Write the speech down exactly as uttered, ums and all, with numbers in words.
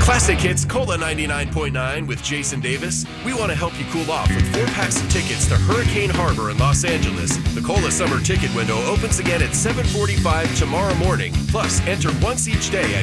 Classic Hits Cola ninety-nine point nine with Jason Davis. We want to help you cool off with four packs of tickets to Hurricane Harbor in Los Angeles. The Cola Summer Ticket window opens again at seven forty-five tomorrow morning. Plus, enter once each day at